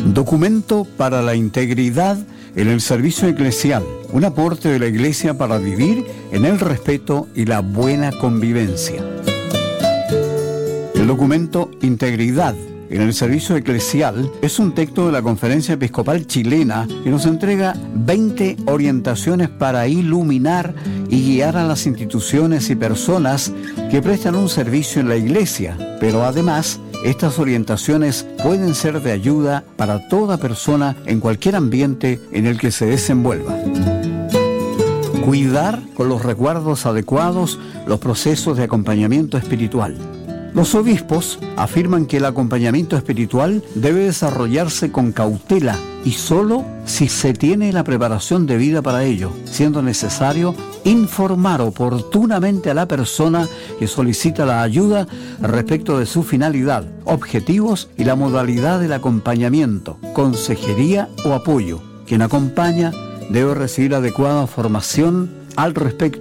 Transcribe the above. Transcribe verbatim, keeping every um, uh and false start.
Documento para la integridad en el servicio eclesial, un aporte de la Iglesia para vivir en el respeto y la buena convivencia. El documento Integridad en el servicio eclesial es un texto de la Conferencia Episcopal Chilena que nos entrega veinte orientaciones para iluminar y guiar a las instituciones y personas que prestan un servicio en la Iglesia, pero además estas orientaciones pueden ser de ayuda para toda persona en cualquier ambiente en el que se desenvuelva. Cuidar con los resguardos adecuados los procesos de acompañamiento espiritual. Los obispos afirman que el acompañamiento espiritual debe desarrollarse con cautela y solo si se tiene la preparación debida para ello, siendo necesario informar oportunamente a la persona que solicita la ayuda respecto de su finalidad, objetivos y la modalidad del acompañamiento, consejería o apoyo. Quien acompaña debe recibir adecuada formación al respecto